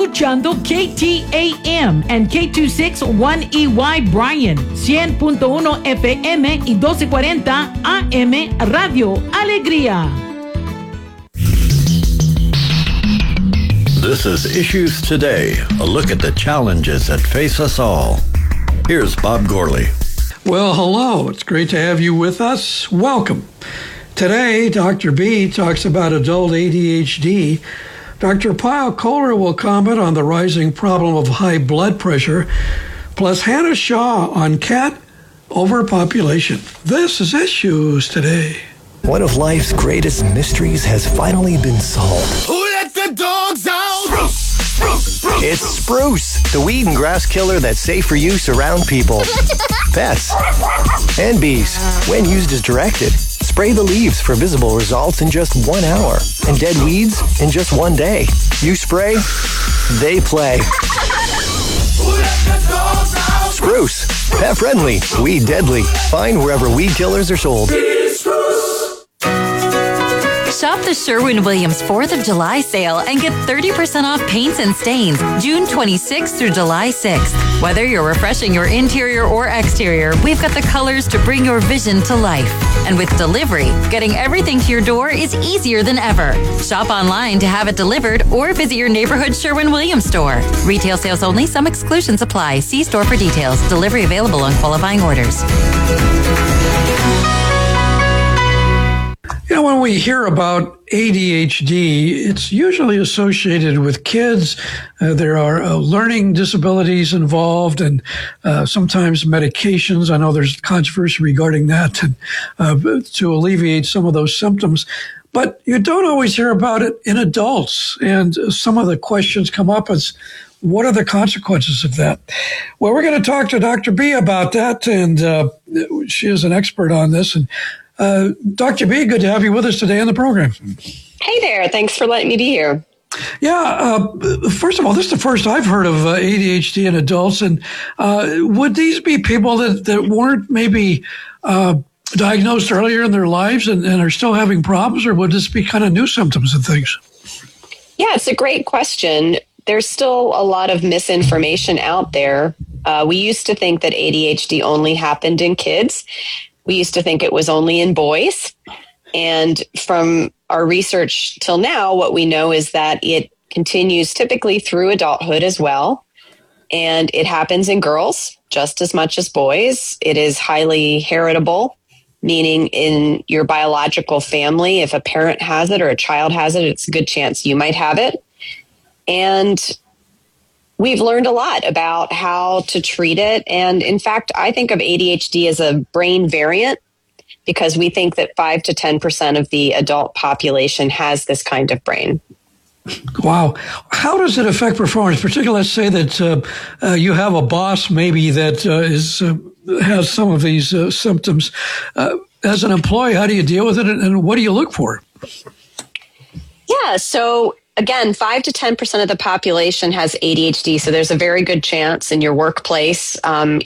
escuchando KTAM and K261EY Bryan, 100.1 FM y 1240 AM Radio Alegría. This is Issues Today, a look at the challenges that face us all. Here's Bob Gourley. Well, hello. It's great to have you with us. Welcome. Today, Dr. B talks about adult ADHD. Dr. Pyle Kohler will comment on the rising problem of high blood pressure, plus Hannah Shaw on cat overpopulation. This is Issues Today. One of life's greatest mysteries has finally been solved. Who let the dogs out? Spruce! It's Spruce, the weed and grass killer that's safe for use around people, pets, and bees. When used as directed, spray the leaves for visible results in just 1 hour, and dead weeds in just 1 day. You spray, they play. Who let the dogs out? Spruce, pet friendly, weed deadly. Find wherever weed killers are sold. Shop the Sherwin-Williams 4th of July sale and get 30% off paints and stains June 26th through July 6th. Whether you're refreshing your interior or exterior, we've got the colors to bring your vision to life. And with delivery, getting everything to your door is easier than ever. Shop online to have it delivered or visit your neighborhood Sherwin-Williams store. Retail sales only. Some exclusions apply. See store for details. Delivery available on qualifying orders. You know, when we hear about ADHD, it's usually associated with kids. There are learning disabilities involved and sometimes medications. I know there's controversy regarding that to alleviate some of those symptoms. But you don't always hear about it in adults. And some of the questions come up as, what are the consequences of that? Well, we're going to talk to Dr. B about that, and she is an expert on this. And Dr. B, good to have you with us today on the program. Hey there. Thanks for letting me be here. Yeah. First of all, this is the first I've heard of ADHD in adults. And would these be people that weren't maybe diagnosed earlier in their lives and are still having problems, or would this be kind of new symptoms and things? Yeah, it's a great question. There's still a lot of misinformation out there. We used to think that ADHD only happened in kids. We used to think it was only in boys. And from our research till now, what we know is that it continues typically through adulthood as well. And it happens in girls just as much as boys. It is highly heritable, meaning in your biological family, if a parent has it or a child has it, it's a good chance you might have it. And we've learned a lot about how to treat it. And in fact, I think of ADHD as a brain variant because we think that 5 to 10% of the adult population has this kind of brain. Wow. How does it affect performance? Particularly, let's say that you have a boss maybe that has some of these symptoms. As an employee, how do you deal with it and what do you look for? Yeah, so again, 5 to 10% of the population has ADHD, so there's a very good chance in your workplace,